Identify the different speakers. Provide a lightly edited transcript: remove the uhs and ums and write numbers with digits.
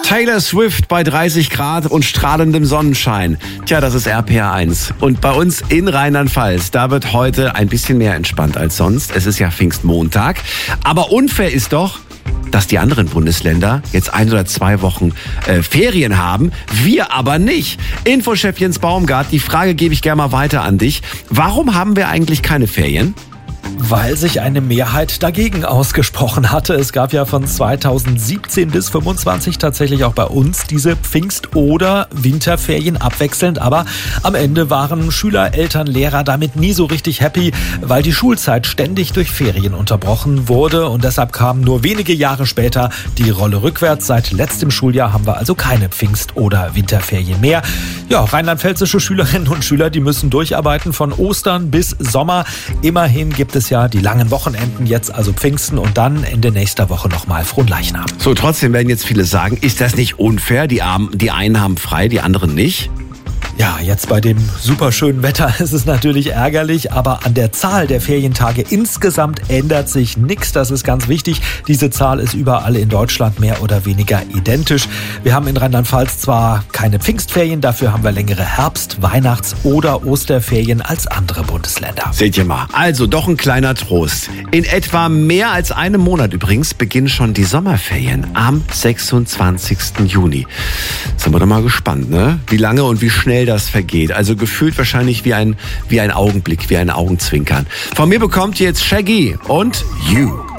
Speaker 1: Taylor Swift bei 30 Grad und strahlendem Sonnenschein. Tja, das ist RPR1. Und bei uns in Rheinland-Pfalz, da wird heute ein bisschen mehr entspannt als sonst. Es ist ja Pfingstmontag. Aber unfair ist doch, dass die anderen Bundesländer jetzt 1 oder 2 Wochen Ferien haben, wir aber nicht. Infochef Jens Baumgart, die Frage gebe ich gerne mal weiter an dich. Warum haben wir eigentlich keine Ferien?
Speaker 2: Weil sich eine Mehrheit dagegen ausgesprochen hatte. Es gab ja von 2017 bis 2025 tatsächlich auch bei uns diese Pfingst- oder Winterferien abwechselnd. Aber am Ende waren Schüler, Eltern, Lehrer damit nie so richtig happy, weil die Schulzeit ständig durch Ferien unterbrochen wurde. Und deshalb kam nur wenige Jahre später die Rolle rückwärts. Seit letztem Schuljahr haben wir also keine Pfingst- oder Winterferien mehr. Ja, rheinland-pfälzische Schülerinnen und Schüler, die müssen durcharbeiten von Ostern bis Sommer. Immerhin gibt es ja die langen Wochenenden, jetzt also Pfingsten und dann Ende nächster Woche nochmal Fronleichnam.
Speaker 1: So, trotzdem werden jetzt viele sagen, ist das nicht unfair? Die einen haben frei, die anderen nicht?
Speaker 2: Ja, jetzt bei dem superschönen Wetter ist es natürlich ärgerlich, aber an der Zahl der Ferientage insgesamt ändert sich nichts. Das ist ganz wichtig. Diese Zahl ist überall in Deutschland mehr oder weniger identisch. Wir haben in Rheinland-Pfalz zwar keine Pfingstferien, dafür haben wir längere Herbst-, Weihnachts- oder Osterferien als andere Bundesländer.
Speaker 1: Seht ihr mal, also doch ein kleiner Trost. In etwa mehr als einem Monat übrigens beginnen schon die Sommerferien am 26. Juni. Sind wir doch mal gespannt, ne? Wie lange und wie schnell das vergeht. Also gefühlt wahrscheinlich wie ein Augenblick, wie ein Augenzwinkern. Von mir bekommt ihr jetzt Shaggy und You.